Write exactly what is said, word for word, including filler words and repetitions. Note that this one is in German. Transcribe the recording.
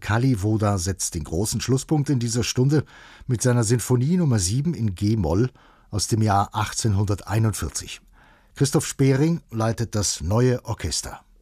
Kallivoda setzt den großen Schlusspunkt in dieser Stunde mit seiner Sinfonie Nummer sieben in G-Moll aus dem Jahr achtzehnhunderteinundvierzig. Christoph Spering leitet das Neue Orchester.